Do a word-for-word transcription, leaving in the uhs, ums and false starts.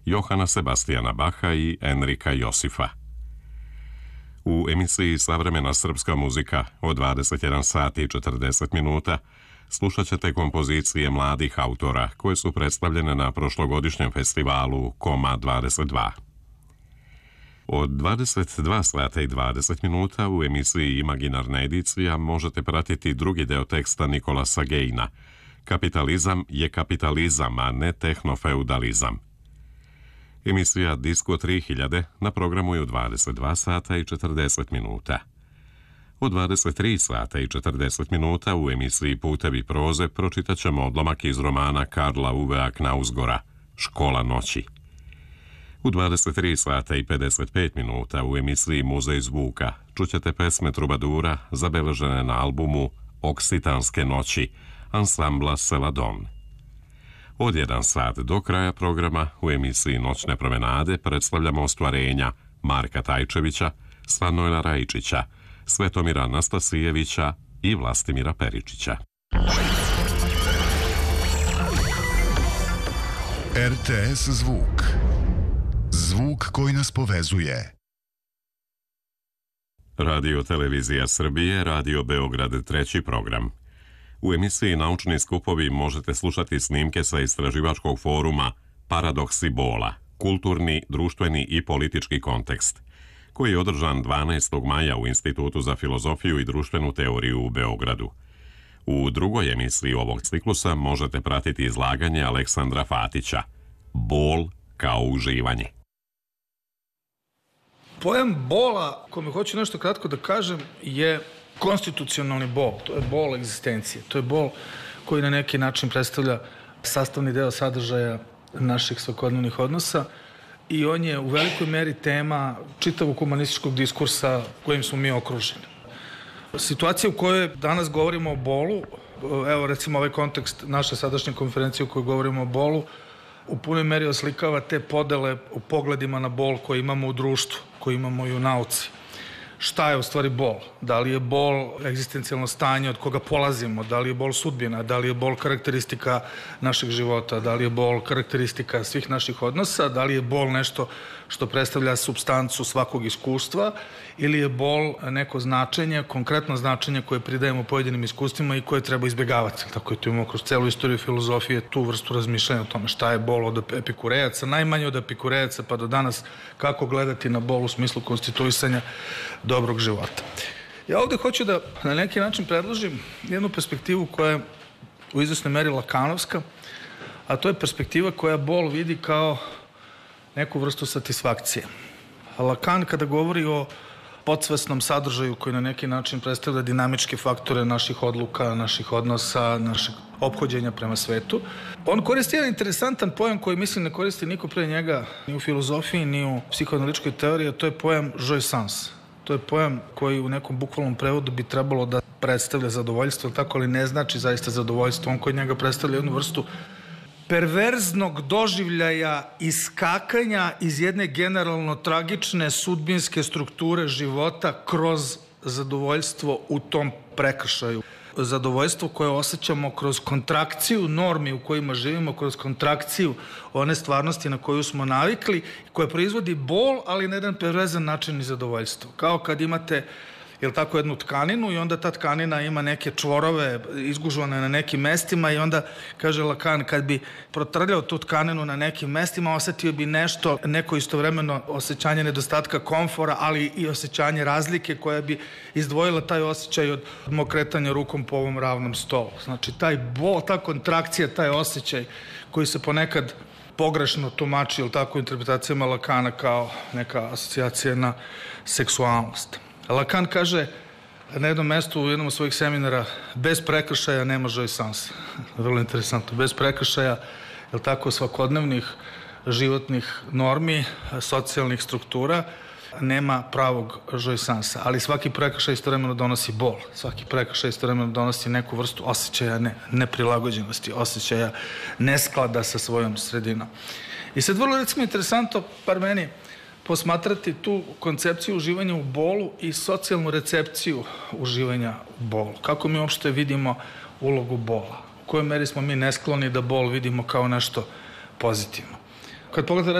Johana Sebastijana Baha i Enrika Josifa. U emisiji Savremena srpska muzika od dvadeset jedan sat i četrdeset minuta slušat ćete kompozicije mladih autora koje su predstavljene na prošlogodišnjem festivalu Koma dvadeset dva. Od dvadeset dva sata i dvadeset minuta u emisiji Imaginarna edicija možete pratiti drugi deo teksta Nikolasa Gejna. Kapitalizam je kapitalizam, a ne tehnofeudalizam. Emisija Disko tri hiljade na programu je u dvadeset dva sata i četrdeset minuta. U dvadeset tri sata i četrdeset minuta u emisiji Putevi proze pročitat ćemo odlomak iz romana Karla Uvea Knausgora Škola noći. U dvadeset tri sata i pedeset pet minuta u emisiji Muzej zvuka čućete pesme trubadura zabeležene na albumu Oksitanske noći ansambla Seladon. Od jedan sat do kraja programa u emisiji Noćne promenade predstavljamo ostvarenja Marka Tajčevića, Stanoila Rajčića, Svetomira Nastasijevića i Vlastimira Peričića. R T S zvuk. Zvuk koji nas povezuje. Radio Televizija Srbije, Radio Beograd, treći program. U emisiji Naučni skupovi možete slušati snimke sa istraživačkog foruma Paradoksi bola, kulturni, društveni i politički kontekst, koji je održan dvanaestog maja u Institutu za filozofiju i društvenu teoriju u Beogradu. U drugoj emisiji ovog ciklusa možete pratiti izlaganje Aleksandra Fatića Bol kao uživanje. Pojam bola, kome hoću nešto kratko da kažem, je konstitucionalni bol. To je bol egzistencije. To je bol koji na neki način predstavlja sastavni deo sadržaja naših svakodnevnih odnosa i on je u velikoj meri tema čitavog humanističkog diskursa kojim smo mi okruženi. Situacija u kojoj danas govorimo o bolu, evo recimo ovaj kontekst naše sadašnje konferencije u kojoj govorimo o bolu, u punoj meri oslikava te podele u pogledima na bol koji imamo u društvu, koji imamo i u nauci. Šta je u stvari bol? Da li je bol egzistencijalno stanje od koga polazimo? Da li je bol sudbina? Da li je bol karakteristika našeg života? Da li je bol karakteristika svih naših odnosa? Da li je bol nešto što predstavlja supstancu svakog iskustva? Ili je bol neko značenje, konkretno značenje koje pridajemo pojedinim iskustvima i koje treba izbjegavati? Tako je to imamo kroz celu istoriju filozofije tu vrstu razmišljanja o tome šta je bol od epikurejaca, najmanje od epikurejaca pa do danas kako gledati na bol u smislu konstituisanja dobrog života. Ja ovde hoću da na neki način predložim jednu perspektivu koja je u izvesnoj meri lakanovska, a to je perspektiva koja bol vidi kao neku vrstu satisfakcije. Lakan kada govori o podsvesnom sadržaju koji na neki način predstavlja dinamičke faktore naših odluka, naših odnosa, našeg ophođenja prema svetu, on koristi jedan interesantan pojam koji mislim ne koristi niko pre njega ni u filozofiji, ni u psihoanalitičkoj teoriji, a to je pojam jouissance. To je pojam koji u nekom bukvalnom prevodu bi trebalo da predstavlja zadovoljstvo, tako ali ne znači zaista zadovoljstvo. On kod njega predstavlja jednu vrstu perverznog doživljaja iskakanja iz jedne generalno tragične sudbinske strukture života kroz zadovoljstvo u tom prekršaju. Zadovoljstvo koje osjećamo kroz kontrakciju normi u kojima živimo, kroz kontrakciju one stvarnosti na koju smo navikli, koja proizvodi bol, ali na jedan perverzan način i zadovoljstvo. Kao kad imate jel tako, jednu tkaninu i onda ta tkanina ima neke čvorove izgužvane na nekim mestima i onda, kaže Lacan, kad bi protrljao tu tkaninu na nekim mestima, osetio bi nešto, neko istovremeno osjećanje nedostatka komfora, ali i osjećanje razlike koja bi izdvojila taj osjećaj od mog kretanja rukom po ovom ravnom stolu. Znači, taj bol, ta kontrakcija, taj osjećaj koji se ponekad pogrešno tumači, jel tako, interpretacijama Lacana kao neka asocijacija na seksualnost. Lacan kaže na jednom mestu u jednom od svojih seminara, bez prekršaja nema jouissance. Vrlo interesantno. Bez prekršaja, je tako, svakodnevnih životnih normi, socijalnih struktura, nema pravog jouissansa. Ali svaki prekršaj istovremeno donosi bol. Svaki prekršaj istovremeno donosi neku vrstu osjećaja ne, neprilagođenosti, osjećaja nesklada sa svojom sredinom. I sad vrlo recimo interesantno, par meni, posmatrati tu koncepciju uživanja u bolu i socijalnu recepciju uživanja u bolu. Kako mi uopšte vidimo ulogu bola? U kojoj meri smo mi neskloni da bol vidimo kao nešto pozitivno? Kad pogledate